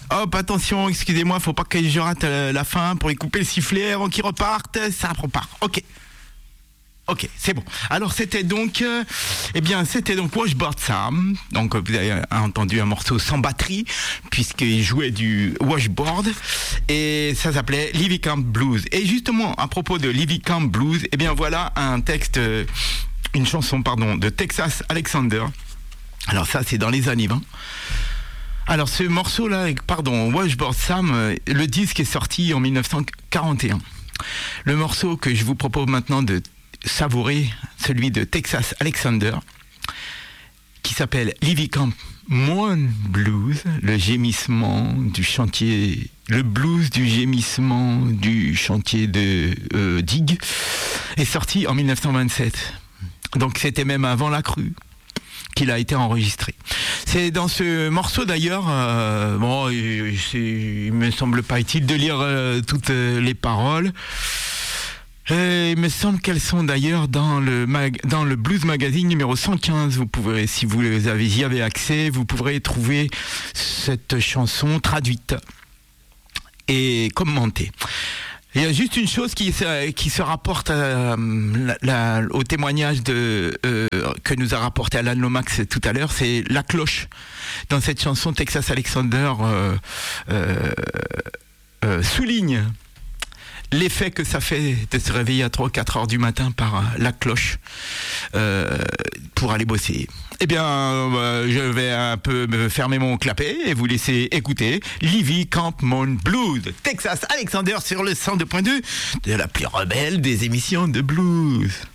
Hop, attention, excusez-moi, faut pas que je rate la fin pour y couper le sifflet avant qu'il reparte. Ça repart. Ok, c'est bon. Alors c'était donc Washboard Sam. Donc vous avez entendu un morceau sans batterie puisqu'il jouait du washboard et ça s'appelait Livy Camp Blues. Et justement à propos de Livy Camp Blues, eh bien voilà une chanson de Texas Alexander. Alors ça c'est dans les années 20. Alors ce morceau-là, Washboard Sam, le disque est sorti en 1941. Le morceau que je vous propose maintenant de savourer, celui de Texas Alexander, qui s'appelle Livy Camp Moon Blues, le gémissement du chantier, le blues du gémissement du chantier de digue, est sorti en 1927. Donc c'était même avant la crue qu'il a été enregistré. C'est dans ce morceau d'ailleurs, il me semble pas utile de lire toutes les paroles. Il me semble qu'elles sont d'ailleurs dans le Blues Magazine numéro 115. Vous pourrez, si vous y avez accès, vous pourrez trouver cette chanson traduite et commentée. Il y a juste une chose qui se rapporte au témoignage que nous a rapporté Alan Lomax tout à l'heure, c'est la cloche. Dans cette chanson, Texas Alexander souligne l'effet que ça fait de se réveiller à 3 ou 4 heures du matin par la cloche pour aller bosser. Eh bien, je vais un peu me fermer mon clapet et vous laisser écouter Livy Camp Moon Blues, Texas Alexander sur le 102.2 de la plus rebelle des émissions de blues.